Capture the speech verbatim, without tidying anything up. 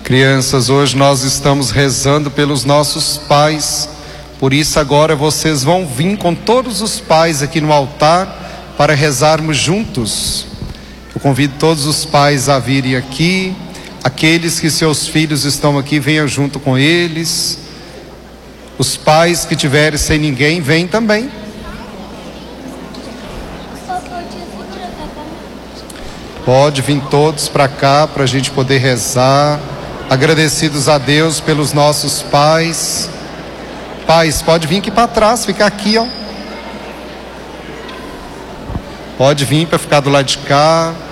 Crianças, hoje nós estamos rezando pelos nossos pais, por isso agora vocês vão vir com todos os pais aqui no altar para rezarmos juntos. Eu convido todos os pais a virem aqui, aqueles que seus filhos estão aqui, venham junto com eles. Os pais que tiverem sem ninguém, vêm também. Pode vir todos para cá para a gente poder rezar. Agradecidos a Deus pelos nossos pais. Pais, pode vir aqui para trás, ficar aqui, ó. Pode vir para ficar do lado de cá.